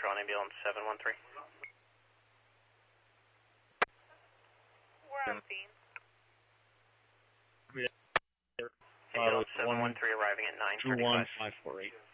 Central on ambulance 713. We're on scene. Ambulance 713 arriving at 9:35. 21548.